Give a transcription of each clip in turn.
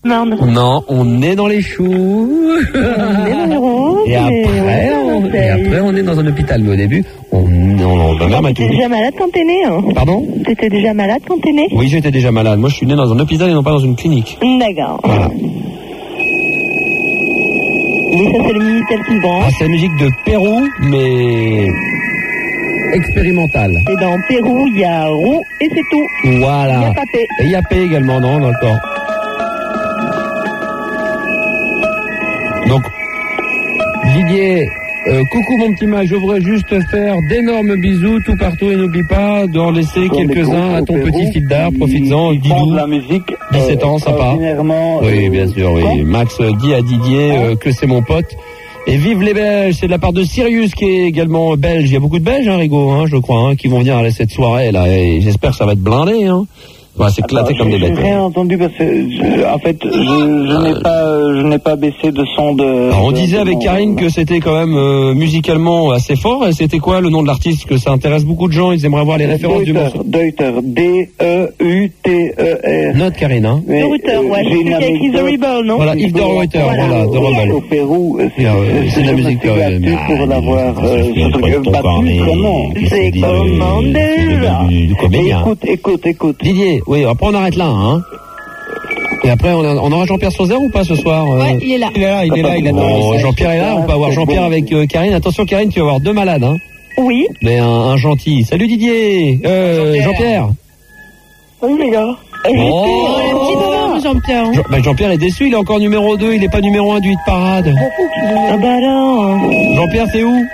Marne. Non, on est dans les choux. On est dans les roses. Et après, on est dans un hôpital. Mais au début, on va même à T'étais déjà malade quand t'es né, hein? Pardon? T'étais déjà malade quand t'es né? Oui, j'étais déjà malade. Moi, je suis né dans un hôpital et non pas dans une clinique. D'accord. Voilà. Et ça, c'est le Minitel qui branche. Ah, c'est la musique de Pérou, mais expérimentale. Et dans Pérou, il y a roux et c'est tout. Voilà. Il y a papé. Et il y a P également, non, dans le corps. Donc, Didier, coucou mon petit mage, je voudrais juste faire d'énormes bisous tout partout et n'oublie pas d'en laisser quelques-uns à ton petit Fildar, profites-en, Didou, la musique, 17 ans, sympa. Oui, bien sûr, oui. Max dit à Didier que c'est mon pote. Et vive les Belges, c'est de la part de Sirius qui est également belge. Il y a beaucoup de Belges, hein, Rigaud, hein, je crois, hein, qui vont venir à cette soirée là. Et j'espère que ça va être blindé, hein. On va s'éclater comme des bêtes. J'ai rien entendu parce que en fait je n'ai pas baissé de son de. Alors on disait avec Karine que c'était quand même musicalement assez fort. Et c'était quoi le nom de l'artiste? Que ça intéresse beaucoup de gens. Ils aimeraient voir les références du morceau. Deuter, D-E-U-T-E-R. Note Karine, hein. De Reuter, ouais. C'est celui avec The Rebel, non? Voilà, Yves de Reuter, voilà, de Rebel. Au Pérou, c'est de la musique pour l'avoir. C'est Commander. Du comédien. Écoute. Didier, oui, après on arrête là, hein. Et après, on aura Jean-Pierre Sauzère ou pas ce soir? Ouais, il est là. Il attend. Bon, Jean-Pierre est là, on peut avoir Jean-Pierre avec Karine. Attention Karine, tu vas avoir deux malades, hein. Oui. Mais un gentil. Salut Didier. Jean-Pierre. Salut les gars. Oh, Jean-Pierre. Jean-Pierre est déçu, il est encore numéro 2, il est pas numéro 1 du hit parade. Ah bah alors. Jean-Pierre, t'es où?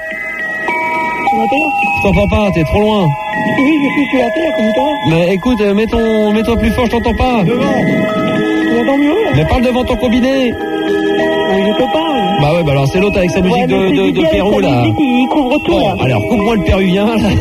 Je t'entends pas, t'es trop loin. Oui, je suis sur la terre, comme toi. Mais écoute, mets-toi plus fort, je t'entends pas. Devant. Tu m'entends mieux? Mais parle devant ton combiné. Je te parle. Bah ouais, bah alors c'est l'autre avec sa musique de Pérou là. Il couvre tout Bon, là. alors coupe-moi le péruvien là.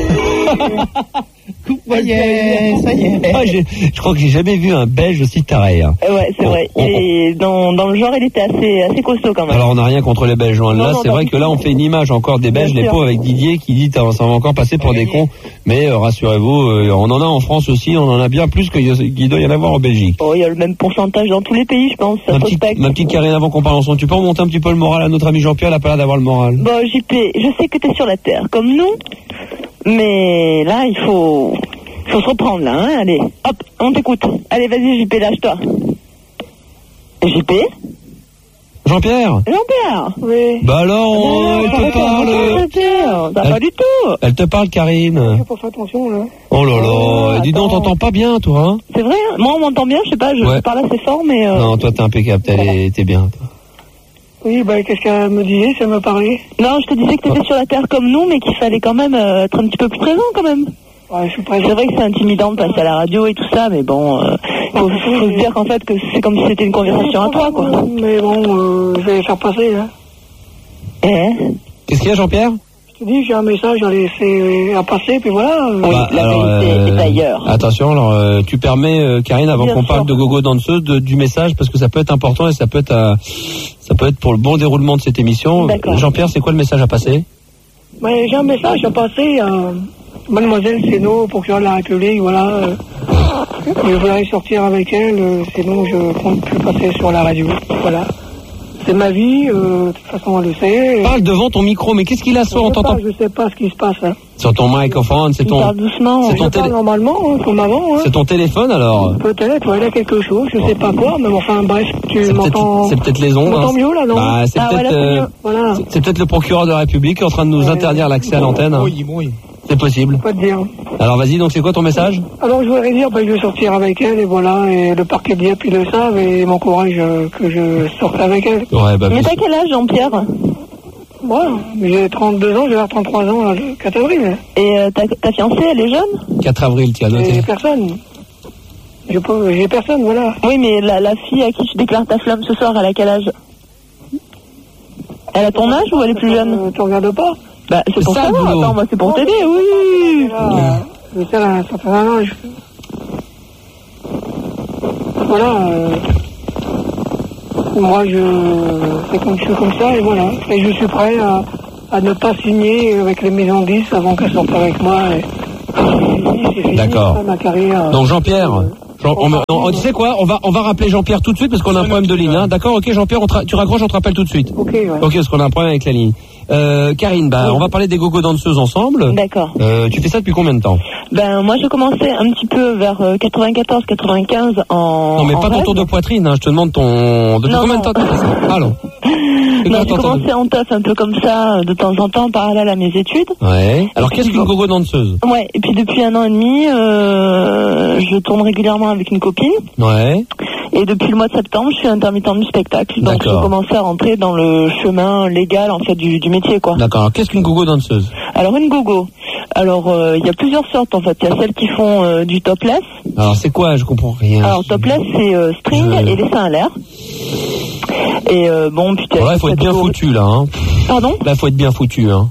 Ça y est. Ah, je crois que j'ai jamais vu un Belge aussi taré. Hein. Ouais, c'est vrai. Et dans le genre, il était assez costaud quand même. Alors on n'a rien contre les Belges. Là, c'est vrai que là, on fait une image encore des Belges, les pauvres, avec Didier qui dit ça va encore passer pour des cons. Mais rassurez-vous, on en a en France aussi, on en a bien plus qu'il doit y en avoir en Belgique. Oh, il y a le même pourcentage dans tous les pays, je pense. Ma petite Karine, avant qu'on parle ensemble, tu peux remonter un petit peu le moral à notre ami Jean-Pierre, il a pas l'air d'avoir le moral. Bon, JP, je sais que t'es sur la terre, comme nous, mais là, il faut se reprendre, là, hein. Allez, hop, on t'écoute. Allez, vas-y, JP, lâche-toi. JP? Jean-Pierre? Oui. Bah alors, elle te parle. Pas du tout. Elle te parle, Karine. Faut faire attention, là. Oh là là, dis donc, t'entends pas bien, toi, hein? C'est vrai, moi, on m'entend bien, je sais pas, je parle assez fort, mais... Non, toi, t'es impeccable, t'es bien, toi. Oui, bah, qu'est-ce qu'elle me disait, ça me parlait? Non, je te disais que t'étais sur la terre comme nous, mais qu'il fallait quand même être un petit peu plus présent, quand même. Ouais, je suis présent. C'est vrai que c'est intimidant de passer à la radio et tout ça, mais bon, faut se dire qu'en fait que c'est comme si c'était une conversation à toi, quoi. Mais bon, je vais les faire passer, hein. Qu'est-ce qu'il y a, Jean-Pierre? Je te dis, j'ai un message à laisser à passer, puis voilà. Oui, la vérité est ailleurs. Attention, alors tu permets, Karine, avant qu'on parle de Gogo Danseuse, du message, parce que ça peut être important et ça peut être pour le bon déroulement de cette émission. D'accord. Jean-Pierre, c'est quoi le message à passer? J'ai un message à passer à Mademoiselle Sénaud, procureure de la République, voilà. Je voudrais sortir avec elle, sinon je compte plus passer sur la radio, voilà. C'est ma vie, de toute façon elle le sait. Parle devant ton micro, mais qu'est-ce qu'il a soit on t'entend? Je sais pas ce qui se passe, hein. Sur ton microphone, c'est ton... Parle doucement. C'est ton parle normalement, hein, comme avant, hein. C'est ton téléphone, alors? Peut-être, ouais, il y a quelque chose, je sais pas quoi, mais enfin, bref, tu m'entends... C'est peut-être les ondes. Tu m'entends mieux, là, non? Bah, c'est peut-être... Voilà. C'est peut-être le procureur de la République qui est en train de nous interdire l'accès à l'antenne. Hein. Oui. C'est possible. Pas te dire. Alors vas-y, donc c'est quoi ton message? Alors je voudrais dire, je vais sortir avec elle, et voilà, et le parquet bien, puis le savent, et m'encourage que je sorte avec elle. Ouais, bah, mais t'as quel âge, Jean-Pierre? Moi, j'ai 32 ans, je vais avoir 33 ans le 4 avril. Et ta fiancée, elle est jeune? 4 avril, tu as noté. J'ai personne. J'ai personne, voilà. Oui, mais la fille à qui tu déclares ta flamme ce soir, elle a quel âge? Elle a ton âge ou elle est plus jeune? Tu regardes pas? Bah, c'est pour ça, attends, moi c'est pour t'aider, oui. Mais ça, là, ça fait un âge. Voilà. Moi, c'est comme je suis comme ça, et voilà. Et je suis prêt à ne pas signer avec les maisons 10 avant qu'elles sortent avec moi. C'est fini, d'accord. ma carrière. Donc Jean-Pierre, Tu sais quoi, on va rappeler Jean-Pierre tout de suite parce qu'on a un problème de ligne. Hein. D'accord, ok Jean-Pierre, tu raccroches, on te rappelle tout de suite. Ok, ouais. Ok, parce qu'on a un problème avec la ligne. Karine, on va parler des gogo danseuses ensemble. D'accord. Tu fais ça depuis combien de temps? Moi j'ai commencé un petit peu vers 94-95 en... Non mais pas ton tour de poitrine, hein. Je te demande depuis combien de temps tu fais ça? Allons. Non, j'ai commencé en teuf un peu comme ça, de temps en temps, parallèle à mes études. Ouais. Alors qu'est-ce qu'une gogo danseuse? Ouais, et puis depuis 1 an et demi, je tourne régulièrement avec une copine. Ouais. Et depuis le mois de septembre, je suis intermittente du spectacle. Donc j'ai commencé à rentrer dans le chemin légal en fait du métier, quoi. D'accord. Alors qu'est-ce qu'une gogo danseuse? Alors une gogo. Alors il y a plusieurs sortes en fait. Il y a celles qui font du topless. Alors c'est quoi? Je comprends rien. Alors topless c'est string et les seins à l'air. Et putain. Là il faut être bien foutu là. Hein. Pardon? Là il faut être bien foutu. Hein.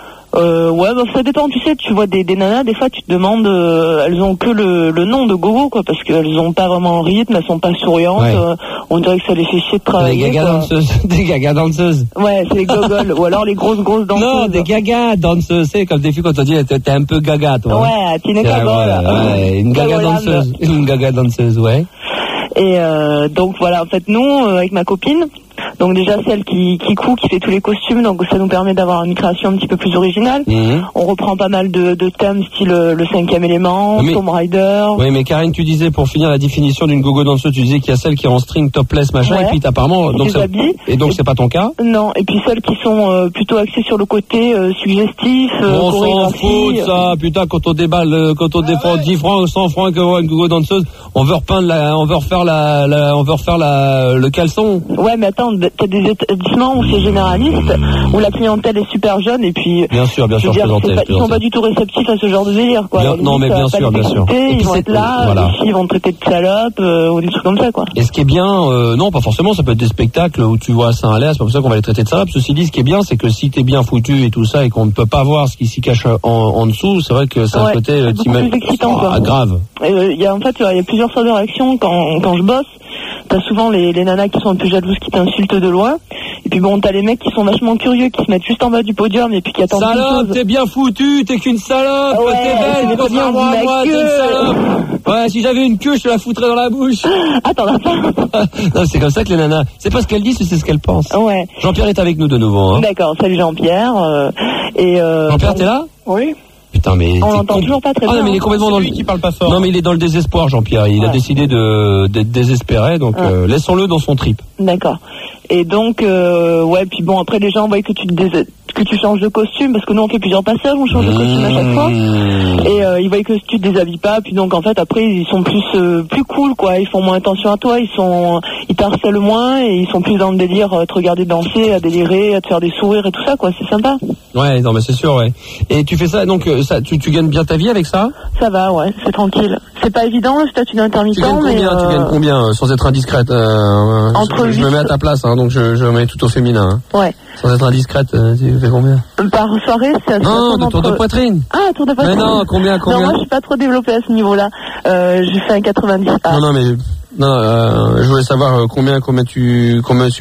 Ça dépend, tu sais, tu vois des nanas, des fois tu te demandes, elles ont que le nom de gogo, quoi, parce qu'elles ont pas vraiment le rythme, elles sont pas souriantes, ouais. On dirait que ça les fait chier de travailler. Des gagas danseuses. Ouais, c'est les gogoles, ou alors les grosses danseuses. Non, des gagas danseuses, c'est comme des filles quand on dit, t'es un peu gaga, toi. Ouais, t'es une gagole. Ouais, une gaga danseuse. Une gaga danseuse, ouais. Et donc voilà, en fait, nous, avec ma copine, donc déjà celle qui coud, qui fait tous les costumes, donc ça nous permet d'avoir une création un petit peu plus originale. On reprend pas mal de thèmes style le 5e élément, Tomb Raider. Oui, mais Karine, tu disais pour finir la définition d'une gogo danseuse, tu disais qu'il y a celles qui ont en string topless machin, et puis apparemment donc c'est pas ton cas. Non, et puis celles qui sont plutôt axées sur le côté suggestif. On s'en fout de ça, putain, quand on déballe, quand on défend 10 francs, 100 francs que une gogo danseuse, on veut repeindre on veut refaire le caleçon. Ouais, mais attends, t'as des établissements où c'est généraliste, où la clientèle est super jeune et puis. Bien sûr, ils sont pas du tout réceptifs à ce genre de délire, quoi. Non, mais bien sûr. Ils vont être là, les filles vont te traiter de salope ou des trucs comme ça, quoi. Et ce qui est bien, non, pas forcément, ça peut être des spectacles où tu vois ça à l'air, c'est pas pour ça qu'on va les traiter de salope. Ceci dit, ce qui est bien, c'est que si t'es bien foutu et tout ça et qu'on ne peut pas voir ce qui s'y cache en dessous, c'est vrai que c'est un côté plus excitant, quoi. Grave. Il y a plusieurs sortes de réactions quand je bosse. T'as souvent les nanas qui sont un peu jalouses, qui t'insultent de loin. Et puis t'as les mecs qui sont vachement curieux, qui se mettent juste en bas du podium et puis qui attendent quelque chose. Salope, t'es bien foutu, t'es qu'une salope, t'es belle, contrairement à moi, t'es une salope. Ouais, si j'avais une queue, je te la foutrais dans la bouche. Ah, t'en as pas. Non, c'est comme ça que les nanas, c'est pas ce qu'elles disent, c'est ce qu'elles pensent. Ouais. Jean-Pierre est avec nous de nouveau. Hein. D'accord, salut Jean-Pierre. Jean-Pierre, t'es là? Oui. Putain, mais on l'entend toujours pas très bien. Non, mais il est complètement dans lui qui parle pas fort. Non, mais il est dans le désespoir, Jean-Pierre. Il a décidé d'être désespéré, donc laissons-le dans son trip. D'accord. Et donc, puis après les gens voient que tu changes de costume, parce que nous on fait plusieurs passages, on change de costume à chaque fois. Et ils voient que tu te déshabilles pas, puis donc en fait après ils sont plus cool, quoi. Ils font moins attention à toi, ils t'harcèlent moins et ils sont plus dans le délire, te regarder danser, à délirer, à te faire des sourires et tout ça, quoi. C'est sympa. Ouais, non mais c'est sûr, ouais. Et tu fais ça, donc tu gagnes bien ta vie avec ça? Ça va, ouais, c'est tranquille. C'est pas évident le statut d'intermittent, mais... Tu gagnes combien, sans être indiscrète? Je me mets à ta place, hein, donc je mets tout au féminin. Hein. Ouais. Sans être indiscrète, tu fais combien? Par soirée, c'est... Non, de tour de poitrine. Ah, tour de poitrine. Mais non, combien? Non, moi je suis pas trop développée à ce niveau-là. J'ai fait un 90. Ah. Non, je voulais savoir combien tu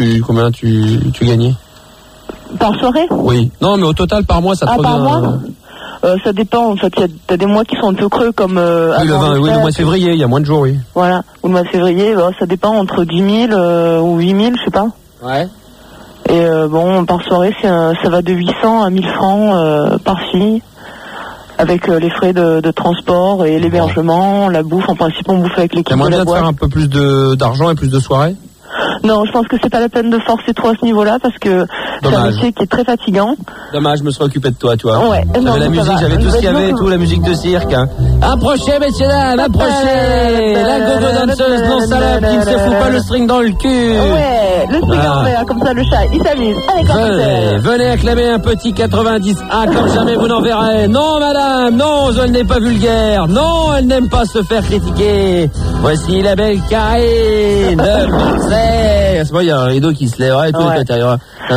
gagnais? Par soirée? Oui. Non, mais au total, par mois, ça te revient... par mois ça dépend, en fait, t'as des mois qui sont un peu creux comme... oui, le mois de février, il y a moins de jours, oui. Voilà, ou le mois de février, ça dépend entre 10 000 ou 8 000, je sais pas. Ouais. Et par soirée, ça va de 800 à 1000 francs par fille, avec les frais de transport et l'hébergement, la bouffe. En principe, on bouffe avec l'équipe de la boîte. T'as moyen de faire un peu plus d'argent et plus de soirées? Non, je pense que c'est pas la peine de forcer trop à ce niveau-là parce que c'est un métier qui est très fatigant. Dommage, je me serais occupé de toi, tu vois. Ouais. J'avais la musique, j'avais tout ce qu'il y avait, tout la musique de cirque. Hein. Approchez, messieurs dames, approchez. La gogo danseuse non salope qui ne se fout pas le string dans le cul. Ouais, le string en vert, comme ça le chat, il s'amuse. Allez, venez acclamer un petit 90 A comme jamais vous n'en verrez. Non, madame, non, elle n'est pas vulgaire. Non, elle n'aime pas se faire critiquer. Voici la belle Karine. C'est moi, il y a un rideau qui se lèverait et tout à l'intérieur.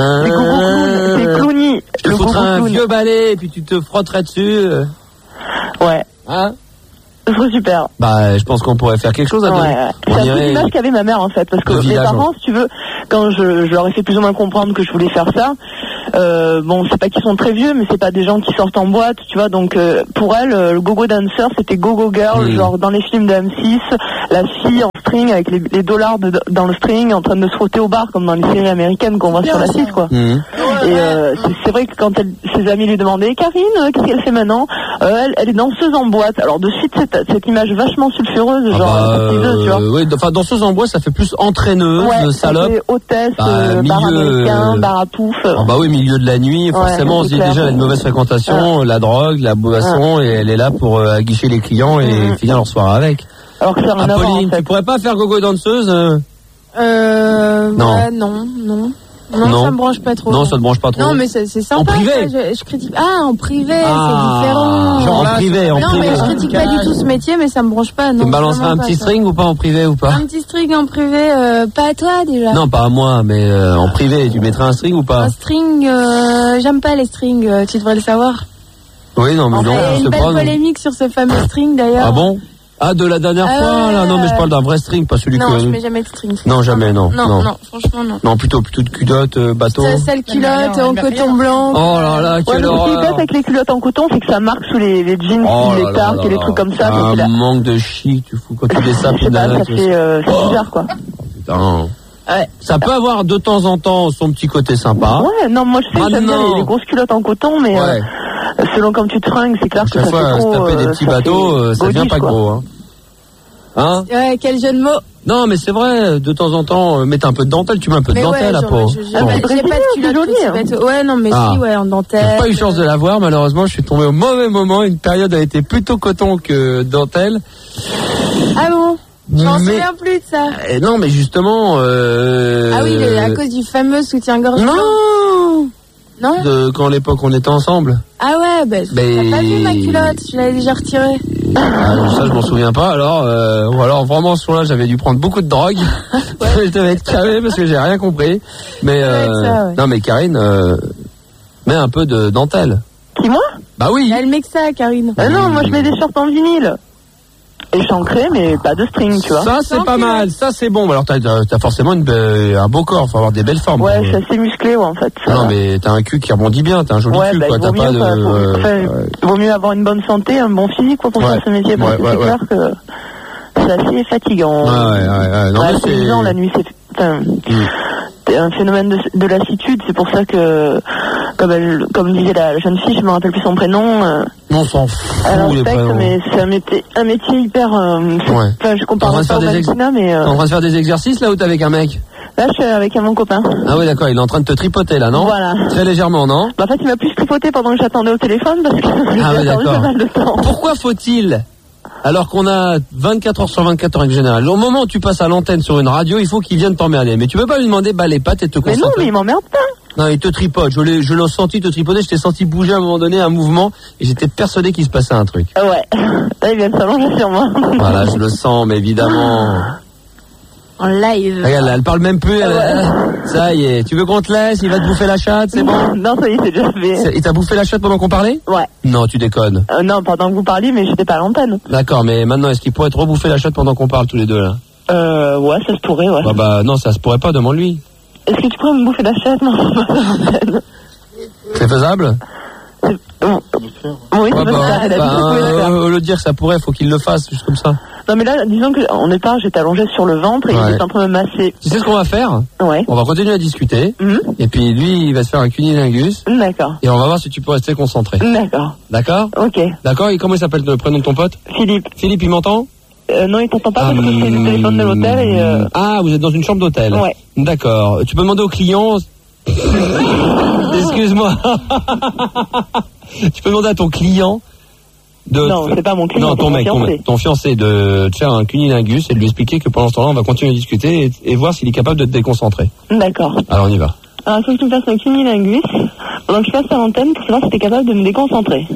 C'est clowny. Je te foutrais un vieux balai et puis tu te frotterais dessus. Ouais. Hein? Ce serait super. Bah, je pense qu'on pourrait faire quelque chose à deux. Ouais. C'est un peu l'image qu'avait ma mère, en fait, parce que mes parents, si tu veux, quand je leur ai fait plus ou moins comprendre que je voulais faire ça, bon, c'est pas qu'ils sont très vieux, mais c'est pas des gens qui sortent en boîte, tu vois. Donc pour elle, le go-go dancer, c'était go-go girl, genre dans les films de M6, la fille en string avec les dollars dans le string, en train de se frotter au bar comme dans les séries américaines qu'on voit sur la 6, quoi. Et c'est vrai que quand ses amis lui demandaient, Karine, qu'est-ce qu'elle fait maintenant, elle est danseuse en boîte. Alors de suite cette image vachement sulfureuse, genre tu vois. Oui, enfin danseuse en boîte, ça fait plus entraîneuse, salope, hôtesse, bar américain, bar à pouf. Bah oui, milieu de la nuit, forcément on se dit déjà elle a une mauvaise fréquentation, la drogue, la boisson, et elle est là pour aguicher les clients et finir leur soirée avec. Alors que c'est un Pauline, tu pourrais pas faire gogo danseuse non. Non, ça me branche pas trop. Non, ça te branche pas trop. Non, mais c'est sympa. En privé. Ça, je critique. En privé, c'est différent. Genre en privé, Non, mais je critique pas du tout ce métier, mais ça me branche pas. Non, tu me balancerais un petit string ou pas en privé ou pas? Un petit string en privé, pas à toi déjà. Non, pas à moi, mais en privé, tu mettrais un string ou pas? Un string, j'aime pas les strings, tu devrais le savoir. Oui, non, mais non. Il y a une belle polémique sur ce fameux string d'ailleurs. Ah bon? Ah, de la dernière fois, là. Non, mais je parle d'un vrai string, pas celui que... Non, je mets jamais de string. Non, jamais, non. Non, franchement, non. Non, plutôt de culotte, bateau. Celle culotte en coton blanc. Oh là là, quelle horreur. Ce qui est bête avec les culottes en coton, c'est que ça marque sous les jeans, les tarques et les trucs comme ça. Un manque de chic, tu fous, quand tu dessapes une ça fait bizarre, quoi. Putain. Ouais, ça peut avoir de temps en temps son petit côté sympa. Ouais, non, moi je sais, j'aime bien les grosses culottes en coton, mais selon comme tu te fringues, c'est clair que ça fait trop... se taper des petits bateaux, ça devient pas gros, hein. Hein? Ouais, quel jeu de mots. Non, mais c'est vrai, de temps en temps, mettre un peu de dentelle, tu mets un peu de dentelle à peau. J'ai pas de culotte. Ouais, non, mais si, en dentelle. J'ai pas eu chance de la voir, malheureusement, je suis tombé au mauvais moment. Une période a été plutôt coton que dentelle. Ah bon? Je m'en souviens plus de ça. Non, mais justement... Ah oui, à cause du fameux soutien-gorge. Non. Quand à l'époque on était ensemble. Ah ouais, t'as pas vu ma culotte, je l'avais déjà retirée. Ça je m'en souviens pas alors. Ou alors vraiment ce jour-là j'avais dû prendre beaucoup de drogue. Je devais être calé parce que j'ai rien compris. Mais non mais Karine, mets un peu de dentelle. Qui, moi? Bah oui. Elle met que ça, Karine. Non, moi je mets des shorts en vinyle. Échancré, mais pas de string, tu vois. Ça c'est pas mal, ça c'est bon. Alors t'as forcément un beau corps, faut avoir des belles formes. Ouais, c'est assez musclé, en fait. Non mais t'as un cul qui rebondit bien, t'as un joli cul, quoi. T'as pas de. Vaut mieux avoir une bonne santé, un bon physique pour faire ce métier, parce que c'est clair que c'est assez fatigant. Ouais. Non, mais c'est évident, la nuit, c'est un phénomène de lassitude, c'est pour ça que, comme disait la jeune fille, je me rappelle plus son prénom. On s'en fout. Elle respecte, mais c'est un métier hyper. Je compare pas au mannequinat, mais. T'es en train de faire des exercices là ou t'es avec un mec? Là, je suis avec mon copain. Ah oui, d'accord, il est en train de te tripoter là, non? Voilà. Très légèrement, non? En fait, il m'a plus tripoté pendant que j'attendais au téléphone parce que j'ai attendu pas mal de temps. Pourquoi faut-il, alors qu'on a 24 heures sur 24 heures en général, au moment où tu passes à l'antenne sur une radio, il faut qu'il vienne t'emmerder. Mais tu peux pas lui demander les pattes et te concentrer. Mais non, mais il m'emmerde pas. Non, il te tripote. Je l'ai senti te tripoter. Je t'ai senti bouger à un moment donné, un mouvement, et j'étais persuadé qu'il se passait un truc. Ouais. Là, il vient de s'allonger sur moi. Voilà, je le sens, mais évidemment. En live. Regarde, là, elle parle même plus. Ça y est. Tu veux qu'on te laisse? Il va te bouffer la chatte, c'est bon? Non, ça y est, c'est déjà fait. Il t'a bouffé la chatte pendant qu'on parlait? Ouais. Non, tu déconnes. Non, pendant que vous parliez, mais j'étais pas à l'antenne. D'accord, mais maintenant, est-ce qu'il pourrait te rebouffer la chatte pendant qu'on parle tous les deux là? Ouais, ça se pourrait, ouais. Bah non, ça se pourrait pas, demande-lui. Est-ce que tu pourrais me bouffer la chatte? Non, c'est pas à l'antenne. C'est faisable? Oui, c'est au lieu de dire que ça pourrait, faut qu'il le fasse, juste comme ça. Non, mais là, disons qu'en départ, j'étais allongée sur le ventre et il était en train de me masser. Tu sais ce qu'on va faire? Ouais. On va continuer à discuter. Et puis lui, il va se faire un cunilingus. D'accord. Et on va voir si tu peux rester concentré. D'accord. D'accord? Ok. D'accord, et comment il s'appelle le prénom de ton pote? Philippe. Philippe, il m'entend? Non, il t'entend pas parce que c'est le téléphone de l'hôtel et... Ah, vous êtes dans une chambre d'hôtel? Ouais. D'accord. Tu peux demander au client... Excuse-moi. Tu peux demander à ton client Non, c'est pas mon client. Non, ton fiancé de faire un cunilingus et de lui expliquer que pendant ce temps-là, on va continuer à discuter et voir s'il est capable de te déconcentrer. D'accord. Alors on y va. Alors il faut que tu me fasses un cunilingus pendant que je passe à l'antenne pour savoir si t'es capable de me déconcentrer.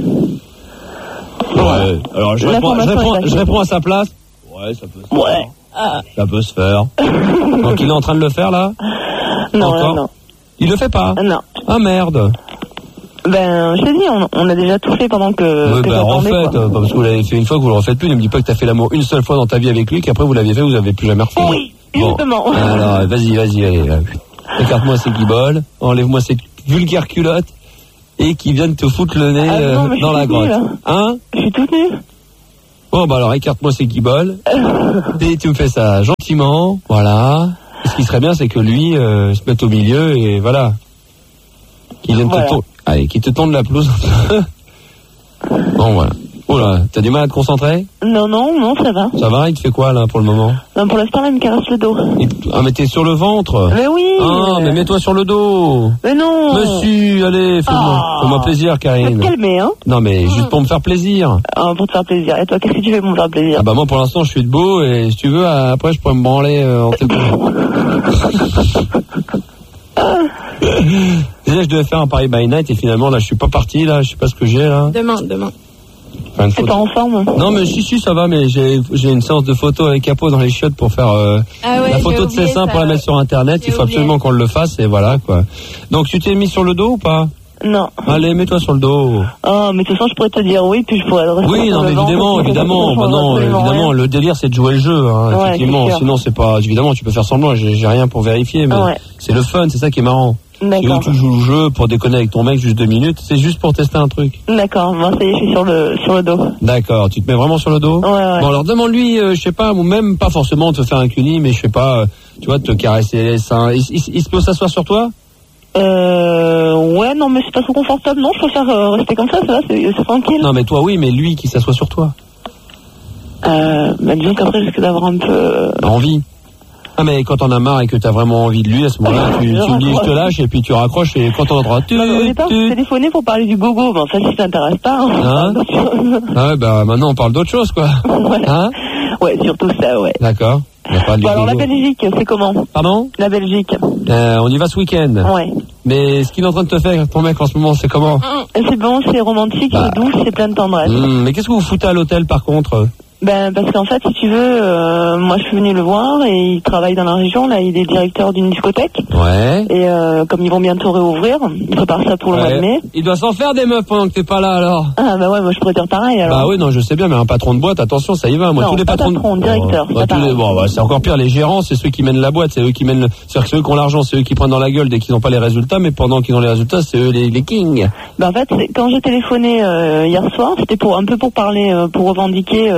Ouais. Alors je réponds à sa place. Ouais, ça peut se faire. Ouais. Ça peut se faire. Donc il est en train de le faire là? Non. Il le fait pas? Non. Ah merde. Ben, je t'ai dit, on a déjà tout fait pendant que. Oui, refaites, parce que vous l'avez fait une fois, que vous le refaites plus. Ne me dis pas que t'as fait l'amour une seule fois dans ta vie avec lui, qu'après vous l'aviez fait, vous avez plus jamais refait. Oui, justement. Alors, vas-y, allez. Écarte-moi ces guiboles, enlève-moi ces vulgaire culotte et qui viennent te foutre le nez dans la grotte. Hein? Je suis toute nue. Bon, bah alors écarte-moi ces guiboles. Et tu me fais ça gentiment, voilà. Et ce qui serait bien, c'est que lui se mette au milieu et voilà. Qu'il vienne qui te tende la pelouse. Bon, voilà. Oh là, t'as du mal à te concentrer? Non, ça va. Ça va, il te fait quoi là pour le moment? Non, pour l'instant, là, il me caresse le dos. Ah, mais t'es sur le ventre? Mais oui. Ah, mais mets-toi sur le dos. Mais non. Monsieur, allez, fais-moi plaisir, Karine. Faut te calmer, hein. Non, mais juste pour me faire plaisir. Ah, pour te faire plaisir. Et toi, qu'est-ce que tu fais pour me faire plaisir? Ah bah moi, pour l'instant, je suis debout et si tu veux, après, je pourrais me branler en tel Déjà, je devais faire un Paris by Night et finalement, là, je suis pas parti, là, je sais pas ce que j'ai, là. Demain. C'est pas en forme? Non, mais si, ça va, mais j'ai une séance de photos avec Capot dans les chiottes pour faire la photo de ses seins pour la mettre sur Internet. Il faut absolument qu'on le fasse et voilà, quoi. Donc, tu t'es mis sur le dos ou pas? Non. Allez, mets-toi sur le dos. Ah, mais de toute façon, je pourrais te dire oui, puis je pourrais rester. Oui, non, mais évidemment. Bah non, évidemment, le délire, c'est de jouer le jeu, hein, ouais, effectivement. Sinon, c'est pas, évidemment, tu peux faire semblant, j'ai rien pour vérifier, mais c'est le fun, c'est ça qui est marrant. D'accord. Et où tu joues le jeu pour déconner avec ton mec juste 2 minutes, c'est juste pour tester un truc. D'accord, bon, ça y est, je suis sur le dos. D'accord, tu te mets vraiment sur le dos? Ouais. Bon, alors demande-lui, je sais pas, ou même pas forcément te faire un cuni, mais je sais pas, tu vois, te caresser les seins. Il peut s'asseoir sur toi? Ouais, non, mais c'est pas trop confortable, non, je préfère rester comme ça va, c'est tranquille. Non, mais toi, oui, mais lui qui s'assoit sur toi. Bah, disons qu'après, je risque d'avoir un peu... Envie. Ah, mais quand on a marre et que t'as vraiment envie de lui, à ce moment-là, tu me dis je te lâche et puis tu raccroches et quand on entendra au départ, je téléphonais pour parler du gogo, mais en fait, si ça t'intéresse pas, hein? Ah ouais, bah maintenant on parle d'autre chose, quoi. Ouais. Hein? Ouais, surtout ça, ouais. D'accord. Bon, alors la Belgique, c'est comment? Pardon? La Belgique. On y va ce week-end. Ouais. Mais ce qu'il est en train de te faire, ton mec, en ce moment, c'est comment? C'est bon, c'est romantique, c'est doux, c'est plein de tendresse. Mais qu'est-ce que vous foutez à l'hôtel, par contre? Ben, parce qu'en fait, si tu veux, moi je suis venue le voir et il travaille dans la région, là il est directeur d'une discothèque. Ouais. Et comme ils vont bientôt réouvrir, il prépare ça pour le mois de mai. Il doit s'en faire des meufs pendant que t'es pas là alors. Ah bah ouais, moi je pourrais dire pareil alors. Bah oui, non, je sais bien, mais un patron de boîte, attention, ça y va. Moi, non, tous les patrons directeur. C'est encore pire, les gérants, c'est ceux qui mènent la boîte, c'est eux qui mènent c'est-à-dire que c'est eux qui ont l'argent, c'est eux qui prennent dans la gueule dès qu'ils n'ont pas les résultats, mais pendant qu'ils ont les résultats, c'est eux les kings. Bah en fait, quand j'ai téléphoné hier soir, c'était pour parler, pour revendiquer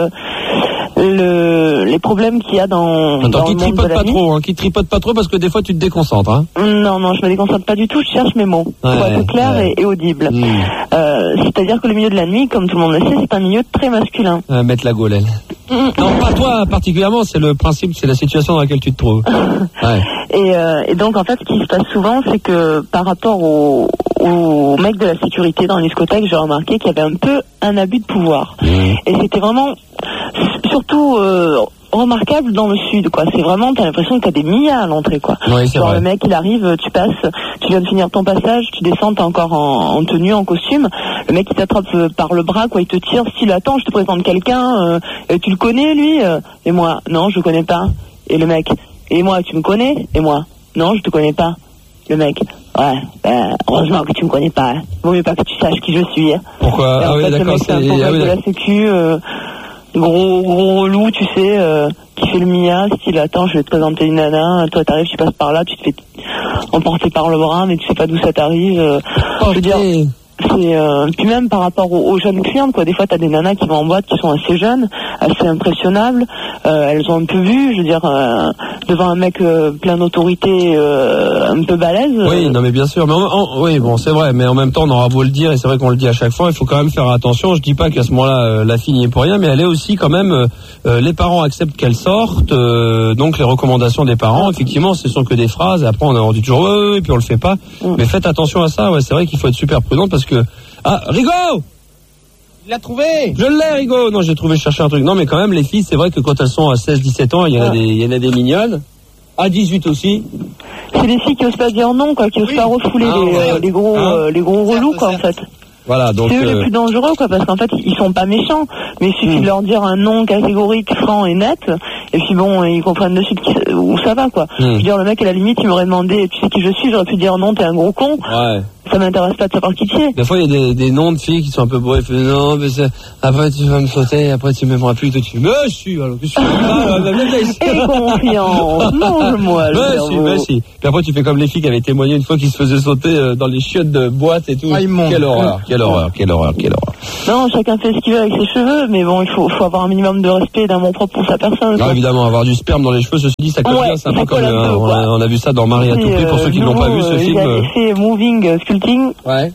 les problèmes qu'il y a dans le monde de la vie. Qui tripote pas trop parce que des fois tu te déconcentres, hein. Non, je me déconcentre pas du tout, je cherche mes mots pour être clair et audible. C'est-à-dire que le milieu de la nuit, comme tout le monde le sait, c'est un milieu très masculin. Mettre la gaule, elle. Non, pas toi particulièrement, c'est le principe, c'est la situation dans laquelle tu te trouves. Et donc en fait, ce qui se passe souvent, c'est que par rapport aux mecs de la sécurité dans les discothèques, j'ai remarqué qu'il y avait un peu un abus de pouvoir. Et c'était vraiment surtout remarquable dans le sud, quoi. C'est vraiment, t'as l'impression que t'as des milliards à l'entrée, quoi. Oui, c'est genre vrai. Le mec, il arrive, tu passes, tu viens de finir ton passage, tu descends, t'es encore en tenue, en costume. Le mec, il t'attrape par le bras, quoi, il te tire, style, attends, je te présente quelqu'un, tu le connais, lui? Et moi, non, je le connais pas. Et le mec, et moi, tu me connais? Et moi, non, je te connais pas. Le mec, heureusement que tu me connais pas. Vaut mieux pas que tu saches qui je suis. Pourquoi? Ah oui, d'accord, c'est un problème de la sécu, gros relou, tu sais, qui fait le mia, style, attends, je vais te présenter une nana, toi t'arrives, tu passes par là, tu te fais emporter par le bras, mais tu sais pas d'où ça t'arrive. Je veux dire, c'est puis même par rapport aux jeunes clientes, quoi. Des fois t'as des nanas qui vont en boîte qui sont assez jeunes, assez impressionnables, elles ont un peu vu, je veux dire, devant un mec plein d'autorité, un peu balèze. Oui, non mais bien sûr, mais oui, bon, c'est vrai, mais en même temps on aura beau le dire, et c'est vrai qu'on le dit à chaque fois, il faut quand même faire attention. Je dis pas qu'à ce moment-là la fille n'y est pour rien, mais elle est aussi quand même, les parents acceptent qu'elle sorte, donc les recommandations des parents, effectivement, ce sont que des phrases, et après on dit toujours oui, puis on le fait pas, mais faites attention à ça. Ouais, c'est vrai qu'il faut être super prudent parce que Rigo, il l'a trouvé. Je l'ai, Rigo. Non, j'ai trouvé, je cherchais un truc. Non, mais quand même, les filles, c'est vrai que quand elles sont à 16-17 ans, il y en a des mignonnes. À 18 aussi. C'est les filles qui osent pas dire non, quoi, qui osent pas refouler les gros relous, quoi, en fait. Voilà, donc. C'est eux les plus dangereux, quoi, parce qu'en fait, ils sont pas méchants, mais il suffit de leur dire un non catégorique, franc et net, et puis bon, ils comprennent de suite où ça va, quoi. Je veux dire, le mec, à la limite, il m'aurait demandé, tu sais qui je suis, j'aurais pu dire non, t'es un gros con. Ouais. Ça m'intéresse pas de savoir qui tu es. Des fois, il y a des noms de filles qui sont un peu bourrées. Non, mais après, tu vas me sauter, après, tu m'aimeras plus. Toi, tu dis, mais si, alors que je suis Et confiance. Mange-moi le cerveau. Mais si. Puis après, tu fais comme les filles qui avaient témoigné une fois qu'ils se faisaient sauter dans les chiottes de boîte et tout. Ah, quelle horreur. Non, chacun fait ce qu'il veut avec ses cheveux, mais bon, il faut avoir un minimum de respect d'amour propre pour sa personne. Non, évidemment, avoir du sperme dans les cheveux, ceci dit, ça colle bien. C'est un peu comme on a vu ça dans Marie à tout prix. Pour ceux qui n'ont pas vu ce film. J'avais fait Moving Sculpting. Ouais.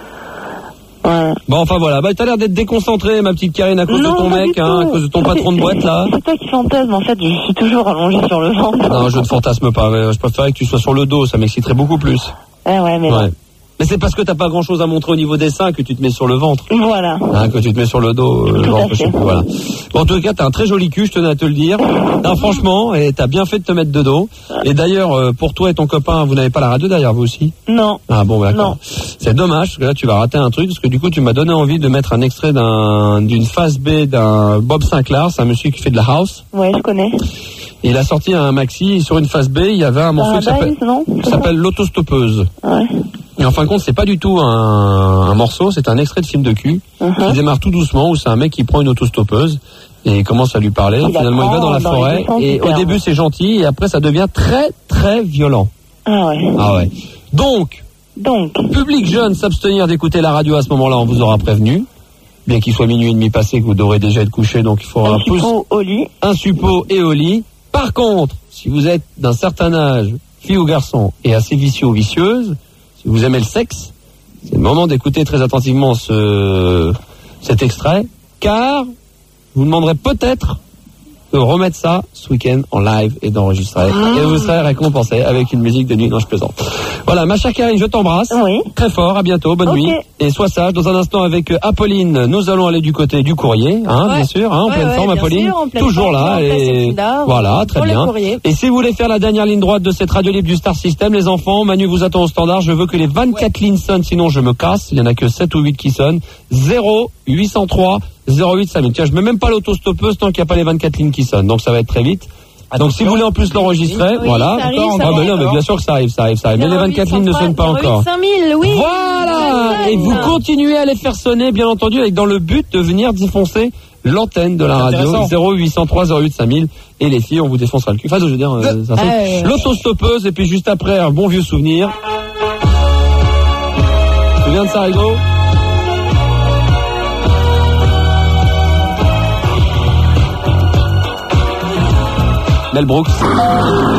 Bon, enfin voilà, t'as l'air d'être déconcentrée, ma petite Karine, à cause de ton mec, à cause de ton patron de boîte là. C'est toi qui fantasme, en fait, je suis toujours allongée sur le ventre. Non, je ne fantasme pas, mais je préférerais que tu sois sur le dos, ça m'exciterait beaucoup plus. Ouais, mais non. Mais c'est parce que t'as pas grand chose à montrer au niveau des seins que tu te mets sur le ventre. Voilà. Que tu te mets sur le dos, le ventre, je sais plus, voilà. Bon, en tout cas, t'as un très joli cul, je tenais à te le dire. Non, franchement, et t'as bien fait de te mettre de dos. Et d'ailleurs, pour toi et ton copain, vous n'avez pas la radio derrière vous aussi? Non. Ah bon, d'accord. C'est dommage, parce que là, tu vas rater un truc, parce que du coup, tu m'as donné envie de mettre un extrait d'une phase B d'un Bob Sinclair, c'est un monsieur qui fait de la house. Ouais, je connais. Et il a sorti un maxi, et sur une phase B, il y avait un morceau qui s'appelle L'autostoppeuse. Ouais. Et en fin de compte, c'est pas du tout un morceau, c'est un extrait de film de cul qui démarre tout doucement, où c'est un mec qui prend une autostoppeuse et commence à lui parler. Finalement, il va dans la forêt et au début c'est gentil et après ça devient très très violent. Ah ouais. Donc, public jeune, s'abstenir d'écouter la radio à ce moment-là, on vous aura prévenu. Bien qu'il soit minuit et demi passé, que vous devrez déjà être couché, donc il faudra un suppôt et au lit. Par contre, si vous êtes d'un certain âge, fille ou garçon, et assez vicieux ou vicieuse, si vous aimez le sexe, c'est le moment d'écouter très attentivement cet extrait, car je vous demanderai peut-être de remettre ça ce week-end en live et d'enregistrer. Et vous serez récompensé avec une musique de nuit. Non, je plaisante. Voilà, ma chère Karine, je t'embrasse. Oui. Très fort, à bientôt, bonne nuit. Et sois sage. Dans un instant avec Apolline, nous allons aller du côté du courrier, bien sûr, en pleine forme, Apolline. Toujours là. Et voilà, très bien. Et si vous voulez faire la dernière ligne droite de cette radio libre du Star System, les enfants, Manu vous attend au standard. Je veux que les 24 lignes sonnent, sinon je me casse. Il y en a que 7 ou 8 qui sonnent. 0803 08 5000. Tiens, je mets même pas l'autostoppeuse tant qu'il n'y a pas les 24 lignes qui sonnent. Donc ça va être très vite. Donc si vous voulez en plus l'enregistrer, voilà. Mais bien sûr que ça arrive. Mais les 24 lignes ne sonnent pas encore. 5000, oui. Voilà. Et vous continuez à les faire sonner, bien entendu, avec dans le but de venir défoncer l'antenne de la radio. 0803 08 5000. Et les filles, on vous défoncera le cul. Enfin, je veux dire, l'autostoppeuse. Et puis juste après, un bon vieux souvenir. Tu te souviens de ça, Rigo? Mel Brooks.